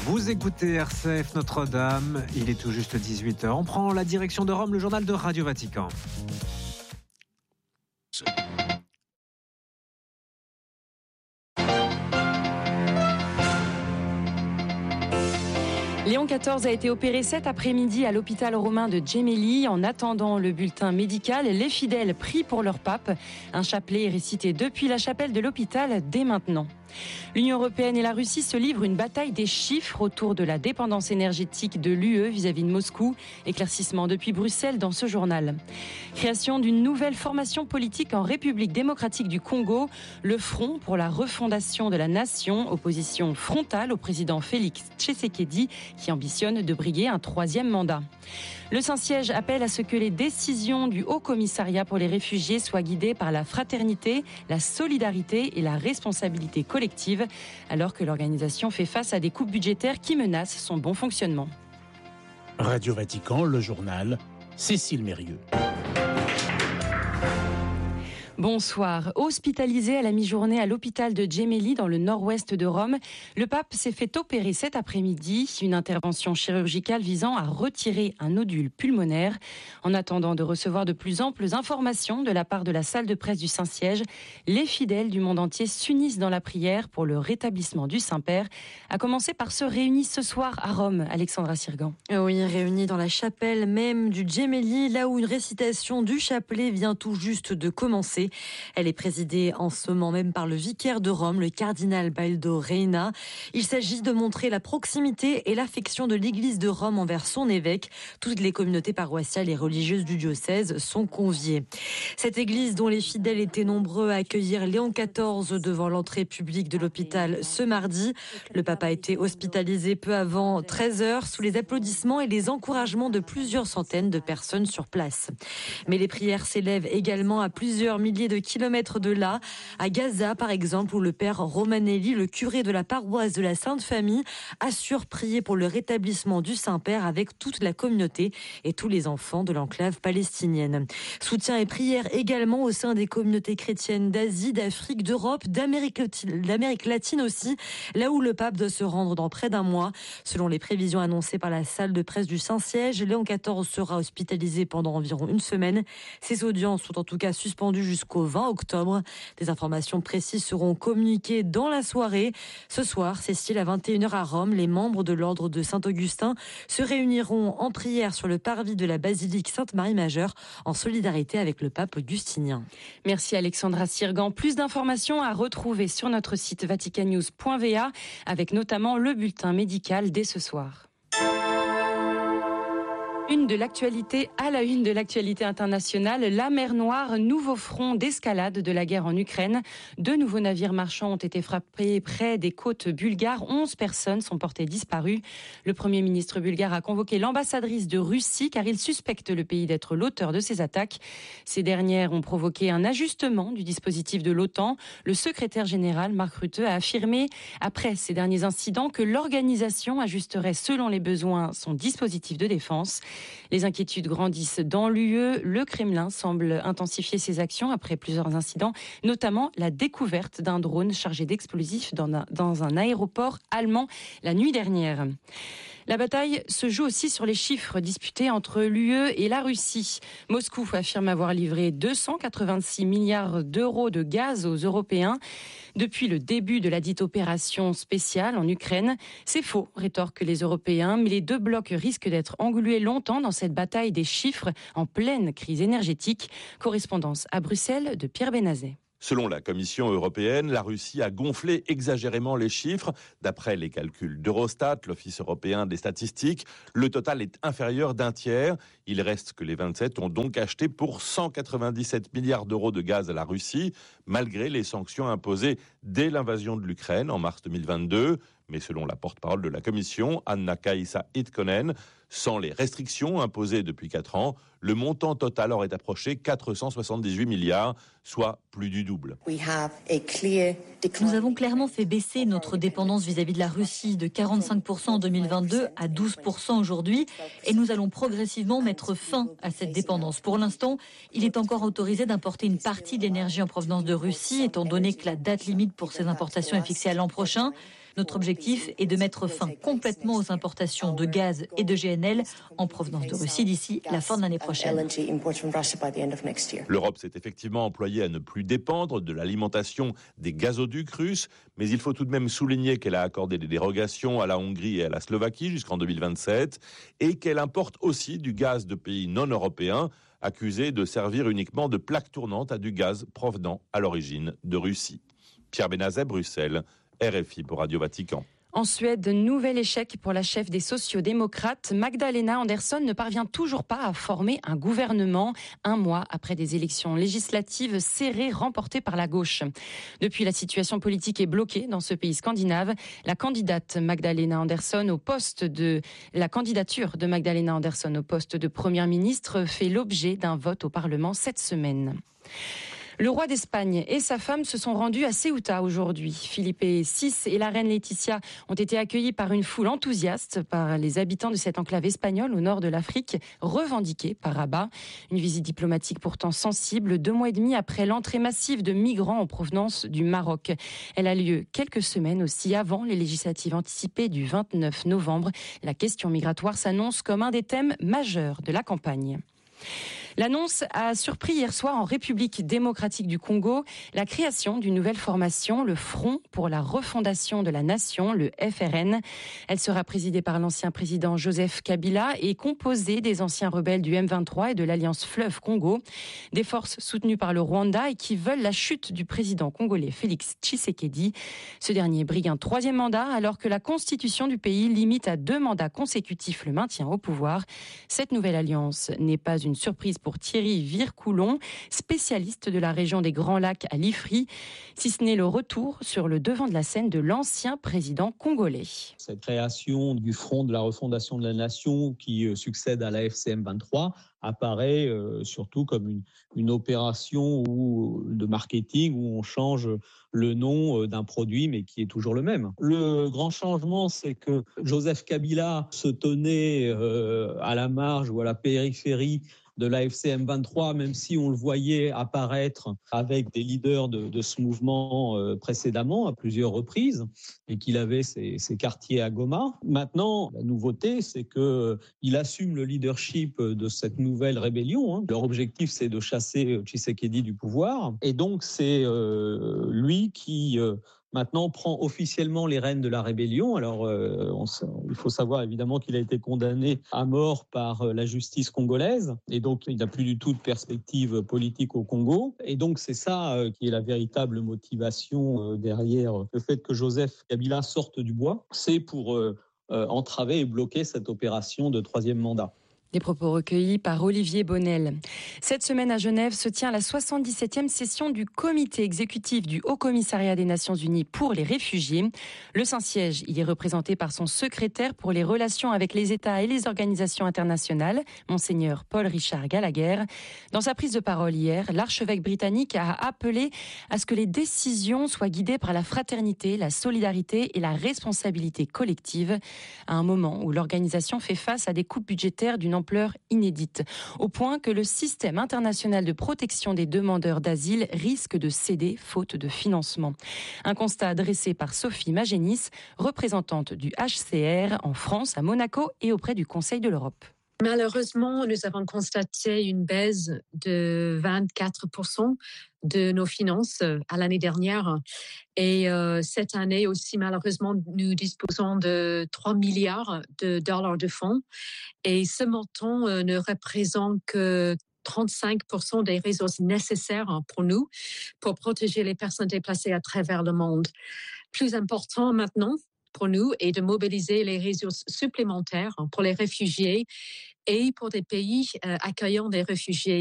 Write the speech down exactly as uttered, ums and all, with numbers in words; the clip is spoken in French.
Vous écoutez R C F Notre-Dame, il est tout juste dix-huit heures. On prend la direction de Rome, le journal de Radio Vatican. Léon quatorze a été opéré cet après-midi à l'hôpital romain de Gemelli. En attendant le bulletin médical, les fidèles prient pour leur pape. Un chapelet est récité depuis la chapelle de l'hôpital dès maintenant. L'Union européenne et la Russie se livrent une bataille des chiffres autour de la dépendance énergétique de l'U E vis-à-vis de Moscou. Éclaircissement depuis Bruxelles dans ce journal. Création d'une nouvelle formation politique en République démocratique du Congo. Le Front pour la refondation de la nation. Opposition frontale au président Félix Tshisekedi qui ambitionne de briguer un troisième mandat. Le Saint-Siège appelle à ce que les décisions du Haut Commissariat pour les réfugiés soient guidées par la fraternité, la solidarité et la responsabilité collective, alors que l'organisation fait face à des coupes budgétaires qui menacent son bon fonctionnement. Radio Vatican, le journal, Cécile Mérieux. Bonsoir. Hospitalisé à la mi-journée à l'hôpital de Gemelli dans le nord-ouest de Rome, le pape s'est fait opérer cet après-midi, une intervention chirurgicale visant à retirer un nodule pulmonaire. En attendant de recevoir de plus amples informations de la part de la salle de presse du Saint-Siège, les fidèles du monde entier s'unissent dans la prière pour le rétablissement du Saint-Père, à commencer par ceux réunis ce soir à Rome. Alexandra Sirgan. Oui, réunis dans la chapelle même du Gemelli, là où une récitation du chapelet vient tout juste de commencer. Elle est présidée en ce moment même par le vicaire de Rome, le cardinal Baldo Reina. Il s'agit de montrer la proximité et l'affection de l'Église de Rome envers son évêque. Toutes les communautés paroissiales et religieuses du diocèse sont conviées. Cette église dont les fidèles étaient nombreux à accueillir Léon quatorze devant l'entrée publique de l'hôpital ce mardi. Le pape a été hospitalisé peu avant treize heures sous les applaudissements et les encouragements de plusieurs centaines de personnes sur place. Mais les prières s'élèvent également à plusieurs milliers de kilomètres de là, à Gaza par exemple, où le père Romanelli, le curé de la paroisse de la Sainte Famille, assure prier pour le rétablissement du Saint-Père avec toute la communauté et tous les enfants de l'enclave palestinienne. Soutien et prière également au sein des communautés chrétiennes d'Asie, d'Afrique, d'Europe, d'Amérique, d'Amérique latine aussi, là où le pape doit se rendre dans près d'un mois. Selon les prévisions annoncées par la salle de presse du Saint-Siège, Léon quatorze sera hospitalisé pendant environ une semaine. Ses audiences sont en tout cas suspendues jusqu'au vingt octobre. Des informations précises seront communiquées dans la soirée. Ce soir, Cécile, à vingt et une heures à Rome, les membres de l'ordre de Saint-Augustin se réuniront en prière sur le parvis de la basilique Sainte-Marie-Majeure en solidarité avec le pape augustinien. Merci Alexandra Sirgan. Plus d'informations à retrouver sur notre site vaticannews point v a avec notamment le bulletin médical dès ce soir. Une de l'actualité à la une de l'actualité internationale, la mer Noire, nouveau front d'escalade de la guerre en Ukraine. Deux nouveaux navires marchands ont été frappés près des côtes bulgares. Onze personnes sont portées disparues. Le Premier ministre bulgare a convoqué l'ambassadrice de Russie car il suspecte le pays d'être l'auteur de ces attaques. Ces dernières ont provoqué un ajustement du dispositif de l'OTAN. Le secrétaire général Mark Rutte a affirmé après ces derniers incidents que l'organisation ajusterait selon les besoins son dispositif de défense. Les inquiétudes grandissent dans l'U E. Le Kremlin semble intensifier ses actions après plusieurs incidents, notamment la découverte d'un drone chargé d'explosifs dans un, dans un aéroport allemand la nuit dernière. La bataille se joue aussi sur les chiffres disputés entre l'U E et la Russie. Moscou affirme avoir livré deux cent quatre-vingt-six milliards d'euros de gaz aux Européens depuis le début de la dite opération spéciale en Ukraine. C'est faux, rétorquent les Européens, mais les deux blocs risquent d'être englués longtemps dans cette bataille des chiffres en pleine crise énergétique. Correspondance à Bruxelles de Pierre Benazet. Selon la Commission européenne, la Russie a gonflé exagérément les chiffres. D'après les calculs d'Eurostat, l'Office européen des statistiques, le total est inférieur d'un tiers. Il reste que les vingt-sept ont donc acheté pour cent quatre-vingt-dix-sept milliards d'euros de gaz à la Russie, malgré les sanctions imposées dès l'invasion de l'Ukraine en mars deux mille vingt-deux. Mais selon la porte-parole de la Commission, Anna-Kaisa Hetkonen, sans les restrictions imposées depuis quatre ans, le montant total aurait approché quatre cent soixante-dix-huit milliards, soit plus du double. Nous avons clairement fait baisser notre dépendance vis-à-vis de la Russie de quarante-cinq pour cent en deux mille vingt-deux à douze pour cent aujourd'hui et nous allons progressivement mettre fin à cette dépendance. Pour l'instant, il est encore autorisé d'importer une partie de l'énergie en provenance de Russie, étant donné que la date limite pour ces importations est fixée à l'an prochain. Notre objectif est de mettre fin complètement aux importations de gaz et de G N L en provenance de Russie d'ici la fin de l'année prochaine. L'Europe s'est effectivement employée à ne plus dépendre de l'alimentation des gazoducs russes, mais il faut tout de même souligner qu'elle a accordé des dérogations à la Hongrie et à la Slovaquie jusqu'en deux mille vingt-sept et qu'elle importe aussi du gaz de pays non européens accusés de servir uniquement de plaque tournante à du gaz provenant à l'origine de Russie. Pierre Benazet, Bruxelles, R F I pour Radio Vatican. En Suède, nouvel échec pour la chef des sociodémocrates. Magdalena Andersson ne parvient toujours pas à former un gouvernement, un mois après des élections législatives serrées remportées par la gauche. Depuis, la situation politique est bloquée dans ce pays scandinave. La candidate Magdalena Andersson au poste de la candidature de Magdalena Andersson au poste de première ministre fait l'objet d'un vote au Parlement cette semaine. Le roi d'Espagne et sa femme se sont rendus à Ceuta aujourd'hui. Philippe six et la reine Laetitia ont été accueillis par une foule enthousiaste par les habitants de cette enclave espagnole au nord de l'Afrique, revendiquée par Rabat. Une visite diplomatique pourtant sensible, deux mois et demi après l'entrée massive de migrants en provenance du Maroc. Elle a lieu quelques semaines aussi avant les législatives anticipées du vingt-neuf novembre. La question migratoire s'annonce comme un des thèmes majeurs de la campagne. L'annonce a surpris hier soir en République démocratique du Congo la création d'une nouvelle formation, le Front pour la refondation de la nation, le F R N. Elle sera présidée par l'ancien président Joseph Kabila et composée des anciens rebelles du M vingt-trois et de l'Alliance Fleuve Congo, des forces soutenues par le Rwanda et qui veulent la chute du président congolais Félix Tshisekedi. Ce dernier brigue un troisième mandat alors que la constitution du pays limite à deux mandats consécutifs le maintien au pouvoir. Cette nouvelle alliance n'est pas une surprise pour Thierry Vircoulon, spécialiste de la région des Grands Lacs à l'Ifri, si ce n'est le retour sur le devant de la scène de l'ancien président congolais. Cette création du Front de la refondation de la nation qui succède à la F C M vingt-trois apparaît euh, surtout comme une, une opération où, de marketing où on change le nom d'un produit mais qui est toujours le même. Le grand changement, c'est que Joseph Kabila se tenait euh, à la marge ou à la périphérie de la F C M vingt-trois, même si on le voyait apparaître avec des leaders de, de ce mouvement euh, précédemment, à plusieurs reprises, et qu'il avait ses, ses quartiers à Goma. Maintenant, la nouveauté, c'est qu'il assume le leadership de cette nouvelle rébellion. Hein. Leur objectif, c'est de chasser Tshisekedi du pouvoir. Et donc, c'est euh, lui qui... Euh, Maintenant, prend officiellement les rênes de la rébellion. Alors, euh, on, il faut savoir évidemment qu'il a été condamné à mort par la justice congolaise. Et donc, il n'a plus du tout de perspective politique au Congo. Et donc, c'est ça euh, qui est la véritable motivation euh, derrière le fait que Joseph Kabila sorte du bois. C'est pour euh, euh, entraver et bloquer cette opération de troisième mandat. Des propos recueillis par Olivier Bonnel. Cette semaine à Genève se tient la soixante-dix-septième session du comité exécutif du Haut-Commissariat des Nations Unies pour les réfugiés. Le Saint-Siège y est représenté par son secrétaire pour les relations avec les États et les organisations internationales, Monseigneur Paul-Richard Gallagher. Dans sa prise de parole hier, l'archevêque britannique a appelé à ce que les décisions soient guidées par la fraternité, la solidarité et la responsabilité collective, à un moment où l'organisation fait face à des coupes budgétaires d'une ampleur inédite, au point que le système international de protection des demandeurs d'asile risque de céder faute de financement. Un constat dressé par Sophie Magénis, représentante du H C R en France, à Monaco et auprès du Conseil de l'Europe. Malheureusement, nous avons constaté une baisse de vingt-quatre pour cent de nos finances à l'année dernière. Et euh, cette année aussi, malheureusement, nous disposons de trois milliards de dollars de fonds. Et ce montant euh, ne représente que trente-cinq pour cent des ressources nécessaires pour nous, pour protéger les personnes déplacées à travers le monde. Plus important maintenant pour nous est de mobiliser les ressources supplémentaires pour les réfugiés et pour des pays euh, accueillant des réfugiés